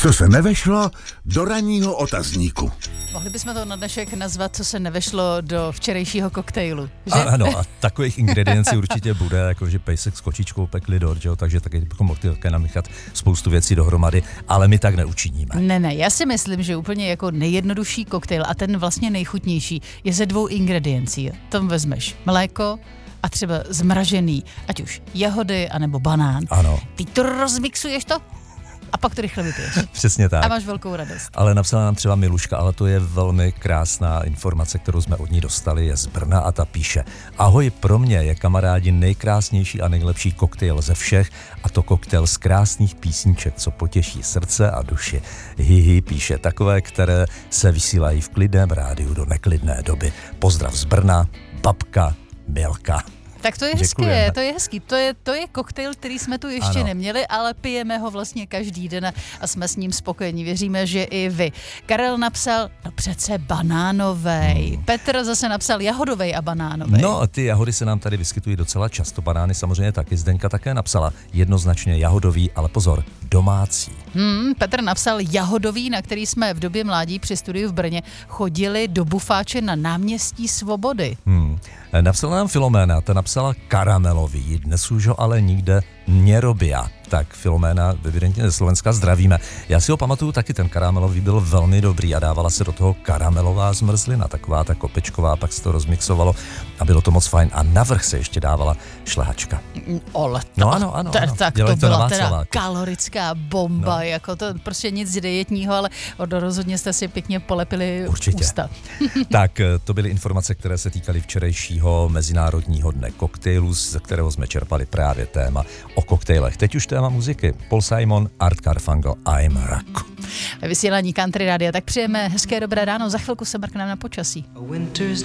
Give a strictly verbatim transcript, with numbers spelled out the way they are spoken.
Co se nevešlo do ranního otazníku. Mohli bychom to na dnešek nazvat, co se nevešlo do včerejšího koktejlu, že? A, ano, a takových ingrediencí určitě bude, jakože pejsek s kočičkou pekli dort, že jo, takže taky bychom mohli také namíchat spoustu věcí dohromady, ale my tak neučiníme. Ne, ne, já si myslím, že úplně jako nejjednodušší koktejl a ten vlastně nejchutnější je ze dvou ingrediencí. Tam vezmeš mléko a třeba zmražený, ať už jahody, anebo banán. Ano. Ty to rozmixuješ to a pak to rychle vypiješ. Přesně tak. A máš velkou radost. Ale napsala nám třeba Miluška, ale to je velmi krásná informace, kterou jsme od ní dostali, je z Brna a ta píše: Ahoj, pro mě je kamarádi nejkrásnější a nejlepší koktejl ze všech, a to koktejl z krásných písniček, co potěší srdce a duši. Hihi, píše, takové, které se vysílají v klidném rádiu do neklidné doby. Pozdrav z Brna, babka Milka. Tak to je hezké, to je hezký. To je, to je koktejl, který jsme tu ještě ano. neměli, ale pijeme ho vlastně každý den a jsme s ním spokojení. Věříme, že i vy. Karel napsal, no přece banánovej. Hmm. Petr zase napsal jahodovej a banánovej. No, ty jahody se nám tady vyskytují docela často, banány samozřejmě taky. Zdenka také napsala jednoznačně jahodový, ale pozor, domácí. Hmm, Petr napsal jahodový, na který jsme v době mládí při studiu v Brně chodili do bufáče na náměstí Svobody. Hmm. Napsala nám Filoména, ta napsala karamelový, dnes už ho ale nikde nerobia. Tak Filoména, evidentně ze Slovenska, zdravíme. Já si ho pamatuju taky, ten karamelový byl velmi dobrý a dávala se do toho karamelová zmrzlina, taková ta kopečková, pak se to rozmixovalo a bylo to moc fajn. A navrch se ještě dávala šlehačka. Ole, to, no ano, ano, ano. Tak Dělali to to byla na teda Václaváku. kalorická bomba, no. Jako to prostě nic dietního, ale rozhodně jste si pěkně polepili Určitě. ústa. Tak to byly informace, které se týkaly včerejšího Mezinárodního dne koktejlů, ze kterého jsme čerpali právě téma o koktejlech. Teď už téma muziky. Paul Simon, Art Garfunkel, I'm Rock. Ve vysílání Country Rádia tak přejeme hezké dobré ráno, za chvilku se mrkneme na počasí.